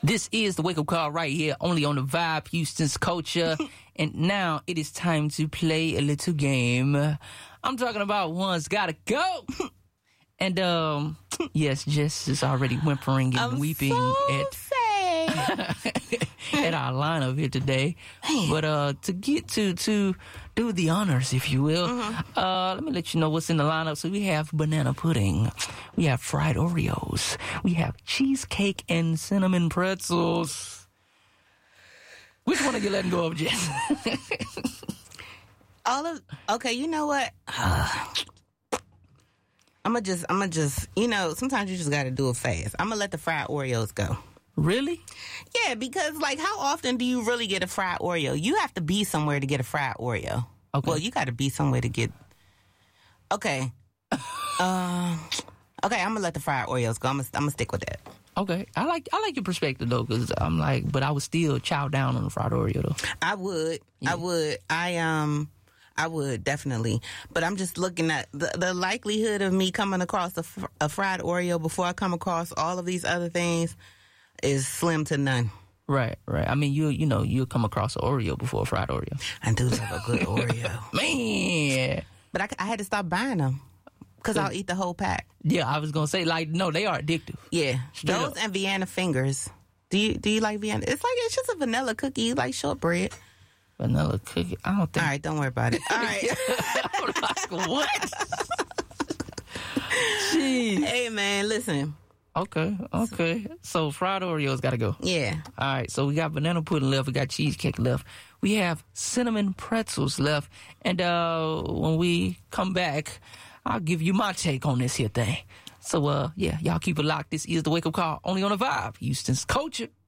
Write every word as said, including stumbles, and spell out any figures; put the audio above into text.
This is the Wake Up Call right here, only on the Vibe, Houston's Culture. And now it is time to play a little game. I'm talking about One's Gotta Go. And, um, yes, Jess is already whimpering and I'm weeping so at, sad. at our lineup here today. But uh, to get to to do the honors, if you will, mm-hmm. uh, let me let you know what's in the lineup. So we have banana pudding. We have fried Oreos. We have cheesecake and cinnamon pretzels. Which one are you letting go of, Jess? All of, okay, you know what? Uh, I'm gonna just, I'm gonna just, you know, sometimes you just gotta do it fast. I'm gonna let the fried Oreos go. Really? Yeah, because, like, how often do you really get a fried Oreo? You have to be somewhere to get a fried Oreo. Okay. Well, you gotta be somewhere to get, okay. uh, okay, I'm gonna let the fried Oreos go. I'm gonna, I'm gonna stick with that. Okay. I like, I like your perspective, though, because I'm like, but I would still chow down on the fried Oreo, though. I would. Yeah. I would. I, um... I would, definitely. But I'm just looking at the, the likelihood of me coming across a, fr- a fried Oreo before I come across all of these other things is slim to none. Right, right. I mean, you you know, you'll come across an Oreo before a fried Oreo. I do love a good Oreo. Man. But I, I had to stop buying them because I'll eat the whole pack. Yeah, I was going to say, like, no, they are addictive. Yeah. Straight Those up. and Vienna fingers. Do you do you like Vienna? It's like, it's just a vanilla cookie, like shortbread. Vanilla cookie. I don't think. All right, don't worry about it. All right. I'm like, what? Jeez. Hey, man, listen. Okay, okay. So fried Oreos got to go. Yeah. All right, so we got banana pudding left. We got cheesecake left. We have cinnamon pretzels left. And uh, when we come back, I'll give you my take on this here thing. So, uh, yeah, y'all keep it locked. This is the Wake Up Call, only on the Vibe, Houston's Culture.